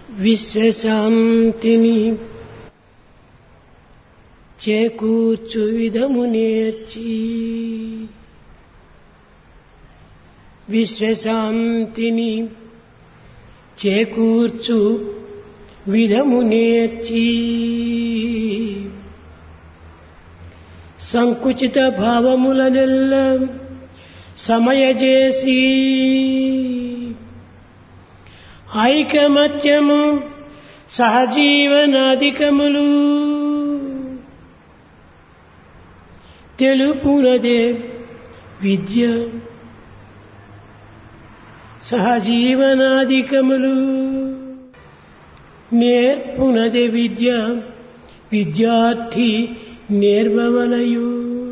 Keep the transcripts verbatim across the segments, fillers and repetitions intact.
విశ్వశాంతిని చేకూర్చు విధము నేర్చి విశ్వశాంతిని చేకూర్చు విధము నేర్చి సంకుచిత భావములనెల్ల సమయజేసి ఐకమత్యము సహజీవనాధికములు తెలుపునదే విద్య సహజీవనాధికములు నేర్పునదే విద్య విద్యార్థి నేర్వవలయు.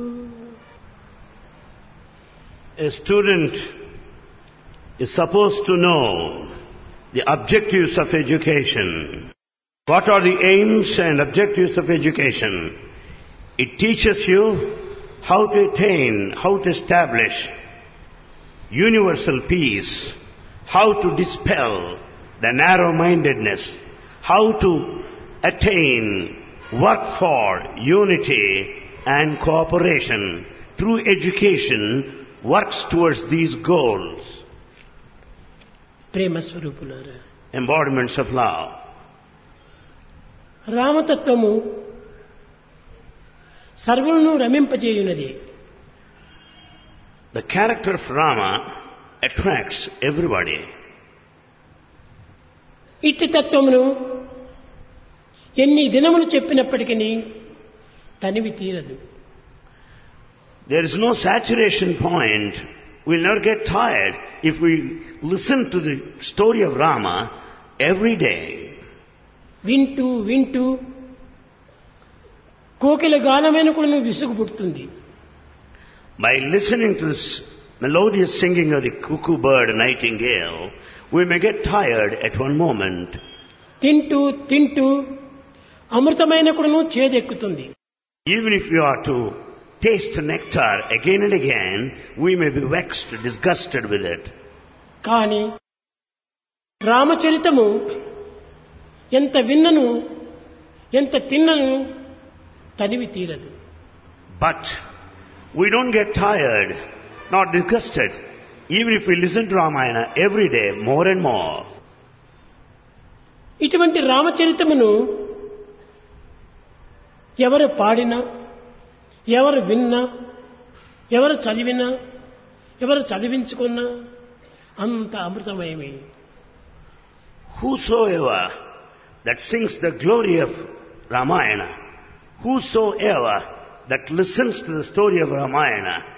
A student is supposed to know the objectives of education. What are the aims and objectives of education? It teaches you how to attain, how to establish universal peace, how to dispel the narrow-mindedness, how to attain, work for unity and cooperation. True education works towards these goals. ప్రేమ స్వరూపులారా, Embodiments of love. రామతత్వము సర్వులను రమింపజేయునది. The character of Rama attracts everybody. ఇట్టి తత్వమును ఎన్ని దినములు చెప్పినప్పటికీ తనివి తీరదు. There is no saturation point. We'll never get tired if we listen to the story of Rama every day. వింటూ వింటూ కోకిల గానమైన కూడా విసుగు పుడుతుంది. By listening to this melodious singing of the cuckoo bird, nightingale, we may get tired at one moment. తింటూ తింటూ అమృతమైన కూడా చేదెక్కుతుంది. Even if we are to taste nectar again and again, we may be vexed, disgusted with it. కానీ రామచరితము ఎంత విన్నను ఎంత తిన్నను తనివి తీరదు. But we don't get tired, not disgusted, even if we listen to Ramayana every day, more and more. ఇటువంటి రామచరితమును ఎవరు పాడినా, ఎవరు విన్నా, ఎవరు చదివినా, ఎవరు చదివించుకున్నా అంత అమృతమయమే. Whosoever that sings the glory of Ramayana, whosoever that listens to the story of Ramayana,